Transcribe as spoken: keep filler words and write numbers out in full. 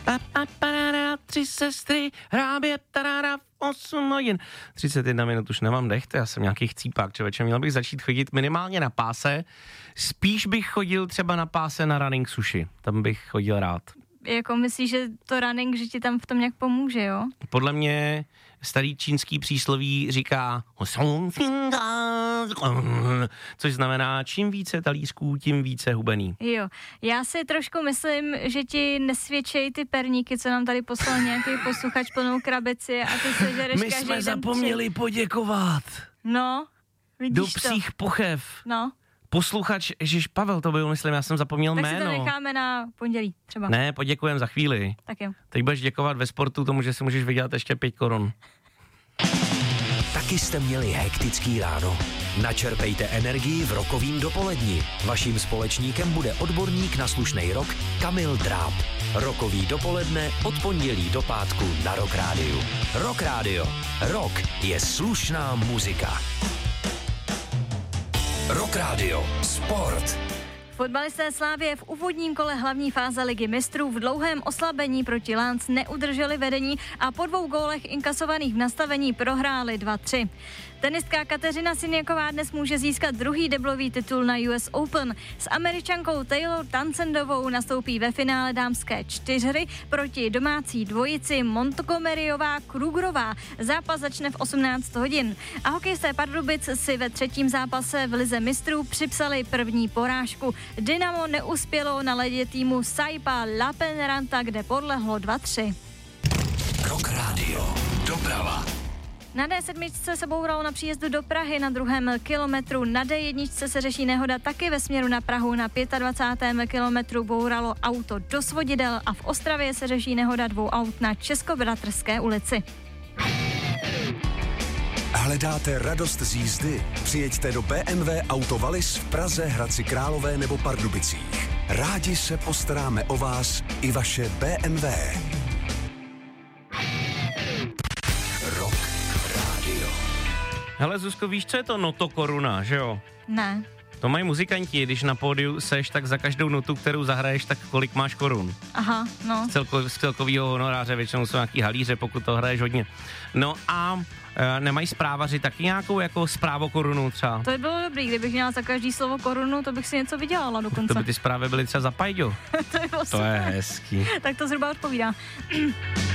Pa, pa, parada, tři sestry, hrábě, tarara, osm hodin. třicet jedna minut už nemám dech, to já jsem nějaký chcípák, člověče, měl bych začít chodit minimálně na páse, spíš bych chodil třeba na páse na running sushi, tam bych chodil rád. Jako myslíš, že to running, že ti tam v tom nějak pomůže, jo? Podle mě starý čínský přísloví říká, což znamená, čím více talířků, tím více hubený. Jo, já si trošku myslím, že ti nesvědčejí ty perníky, co nám tady poslal nějaký posluchač plnou krabici a ty se žereš My každý jsme den zapomněli tři. poděkovat. No, vidíš Do to. psích pochev. No. Posluchač, ježiš, Pavel, to byl, myslím, já jsem zapomněl Tak jméno. si to necháme na pondělí třeba. Ne, poděkujem za chvíli. Tak jo. Teď budeš děkovat ve sportu tomu, že si můžeš vydělat ještě pět korun. Taky jste měli hektický ráno. Načerpejte energii v rokovým dopoledni. Vaším společníkem bude odborník na slušnej rock Kamil Dráb. Rokový dopoledne od pondělí do pátku na Rock Rádiu. Rock Rádio. Rock je slušná muzika. Rock Rádio. Sport. Fotbalisté Slávie v úvodním kole hlavní fáze Ligy mistrů v dlouhém oslabení proti Lens neudrželi vedení a po dvou gólech inkasovaných v nastavení prohráli dva tři. Tenistka Kateřina Siniaková dnes může získat druhý deblový titul na U S Open. S Američankou Taylor Townsendovou nastoupí ve finále dámské čtyřhry proti domácí dvojici Montgomeryová Krugerová. Zápas začne v osmnáct hodin. A hokejisté Pardubic si ve třetím zápase v Lize mistrů připsali první porážku. Dynamo neuspělo na ledě týmu Saipa Lapenranta, kde podlehlo dva tři. Rock Radio. Doprava. Na D sedm se bouralo na příjezdu do Prahy na druhém kilometru. Na D jedna se řeší nehoda taky ve směru na Prahu. Na dvacátém pátém kilometru bouralo auto do svodidel a v Ostravě se řeší nehoda dvou aut na Českobratrské ulici. Hledáte radost z jízdy? Přijeďte do B M W Auto Wallis v Praze, Hradci Králové nebo Pardubicích. Rádi se postaráme o vás i vaše B M W. Rock Radio. Hele, Zuzko, víš, co je to noto koruna, že jo? Ne. To mají muzikanti, když na pódiu seš, tak za každou notu, kterou zahraješ, tak kolik máš korun. Aha, no. Z, celko, z celkovýho honoráře, většinou jsou nějaký halíře, pokud to hraješ hodně. No a e, nemají zprávaři taky nějakou jako zprávokorunu třeba? To by bylo dobrý, kdybych měla za každý slovo korunu, to bych si něco vydělala dokonce. To by ty zprávy byly třeba za pajďo. To je, To je hezký. Tak to zhruba odpovídá.